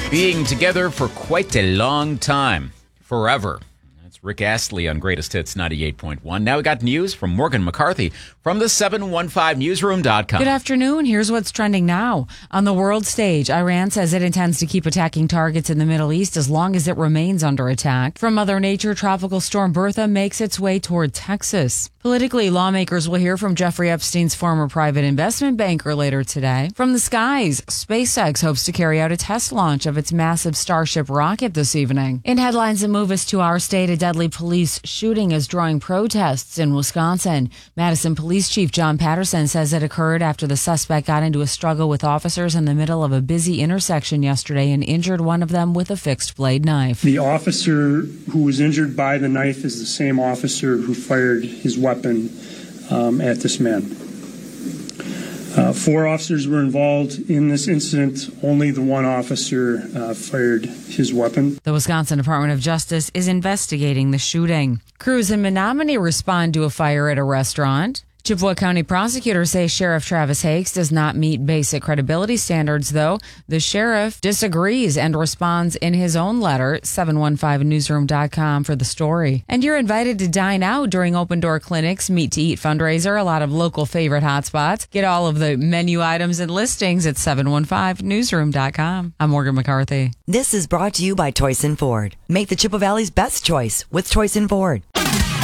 Being together for quite a long time. Forever. That's Rick Astley on Greatest Hits 98.1. Now we got news from Morgan McCarthy from the 715newsroom.com. Good afternoon. Here's what's trending now. On the world stage, Iran says it intends to keep attacking targets in the Middle East as long as it remains under attack. From Mother Nature, Tropical Storm Bertha makes its way toward Texas. Politically, lawmakers will hear from Jeffrey Epstein's former private investment banker later today. From the skies, SpaceX hopes to carry out a test launch of its massive Starship rocket this evening. In headlines that move us to our state, a deadly police shooting is drawing protests in Wisconsin. Madison Police Chief John Patterson says it occurred after the suspect got into a struggle with officers in the middle of a busy intersection yesterday and injured one of them with a fixed blade knife. The officer who was injured by the knife is the same officer who fired his weapon at this man. 4 officers were involved in this incident. Only the one officer fired his weapon. The Wisconsin Department of Justice is investigating the shooting. Crews in Menominee respond to a fire at a restaurant. Chippewa County prosecutors say Sheriff Travis Hakes does not meet basic credibility standards, though. The sheriff disagrees and responds in his own letter, 715newsroom.com for the story. And you're invited to dine out during Open Door Clinic's Meet to Eat fundraiser, a lot of local favorite hotspots. Get all of the menu items and listings at 715newsroom.com. I'm Morgan McCarthy. This is brought to you by Toyson Ford. Make the Chippewa Valley's best choice with Toyson Ford.